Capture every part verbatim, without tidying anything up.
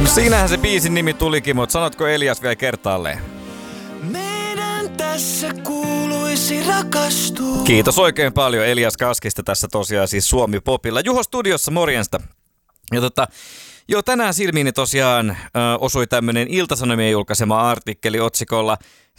No siinähän se biisin nimi tulikin, mutta sanotko Elias vielä kertaalleen? Meidän tässä kuuluisi rakastua. Kiitos oikein paljon Elias Kaskista tässä tosiaan siis Suomi Popilla. Juho studiossa, morjesta. Ja tota, joo, tänään silmiini tosiaan äh, osui tämmönen Ilta-Sanomien julkaisema artikkeli otsikolla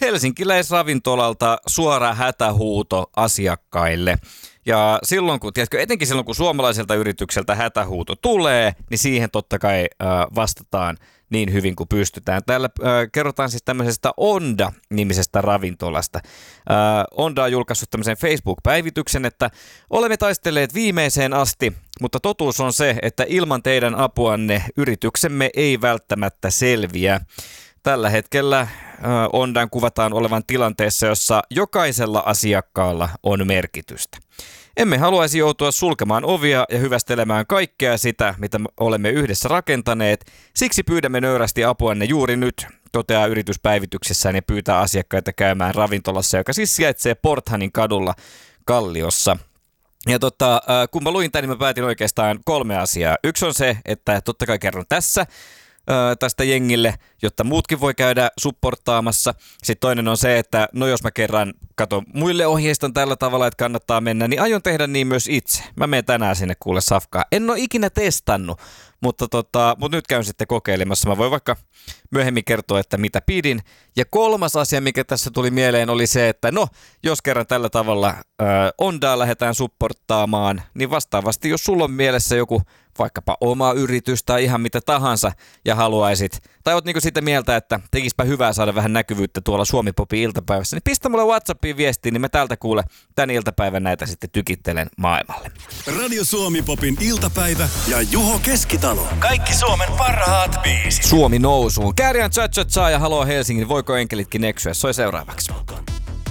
Helsinkiläisravintolalta suora hätähuuto asiakkaille. Ja silloin kun, tiedätkö, etenkin silloin kun suomalaiselta yritykseltä hätähuuto tulee, niin siihen totta kai äh, vastataan niin hyvin kuin pystytään. Täällä äh, kerrotaan siis tämmöisestä Onda-nimisestä ravintolasta. Äh, Onda on julkaissut tämmöisen Facebook-päivityksen, että olemme taistelleet viimeiseen asti, mutta totuus on se, että ilman teidän apuanne yrityksemme ei välttämättä selviä. Tällä hetkellä äh, Ondan kuvataan olevan tilanteessa, jossa jokaisella asiakkaalla on merkitystä. Emme haluaisi joutua sulkemaan ovia ja hyvästelemään kaikkea sitä, mitä olemme yhdessä rakentaneet. Siksi pyydämme nöyrästi apuanne juuri nyt, toteaa yrityspäivityksessään ja pyytää asiakkaita käymään ravintolassa, joka siis sijaitsee Porthanin kadulla Kalliossa. Ja tota, kun mä luin tämän, niin mä päätin oikeastaan kolme asiaa. Yksi on se, että totta kai kerron tässä tästä jengille, jotta muutkin voi käydä supporttaamassa. Sitten toinen on se, että no jos mä kerran katon muille ohjeistan tällä tavalla, että kannattaa mennä, niin aion tehdä niin myös itse. Mä menen tänään sinne kuule safkaa. En ole ikinä testannut, mutta, tota, mutta nyt käyn sitten kokeilemassa. Mä voin vaikka myöhemmin kertoa, että mitä pidin. Ja kolmas asia, mikä tässä tuli mieleen, oli se, että no, jos kerran tällä tavalla äh, Ondaa lähdetään supporttaamaan, niin vastaavasti, jos sulla on mielessä joku vaikkapa oma yritys tai ihan mitä tahansa ja haluaisit, tai oot niinku sitä mieltä, että tekispä hyvää saada vähän näkyvyyttä tuolla Suomi Popin iltapäivässä, niin pistä mulle WhatsAppiin viestiin, niin mä täältä kuule tän iltapäivän näitä sitten tykittelen maailmalle. Radio Suomi Popin iltapäivä ja Juho Keskitalo. Kaikki Suomen parhaat biisit. Suomi nousuun. Kääriän cha cha cha ja Haloo Helsingin. Voiko enkelitkin eksyä? Soi seuraavaksi.